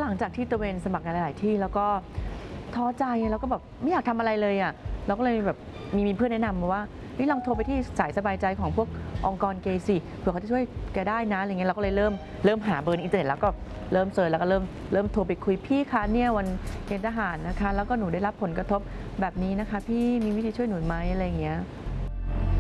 ลังจากที่ตระเวนสมัครงานหลายๆที่แล้วก็ท้อใจแล้วก็แบบไม่อยากทำอะไรเลยอ่ะเราก็เลยแบบมีเพื่อนแนะนำมาว่าลองโทรไปที่สายสบายใจของพวกองค์กรเกย์สิเผื่อเขาจะช่วยแกได้นะอะไรเงี้ยเราก็เลยเริ่มหาเบอร์ในอินเทอร์เน็ตแล้วก็เริ่มเซิร์ชแล้วก็เริ่มโทรไปคุยพี่คะเนี่ยวันเกณฑ์ทหารนะคะแล้วก็หนูได้รับผลกระทบแบบนี้นะคะพี่มีวิธีช่วยหนูไหมอะไรเงี้ย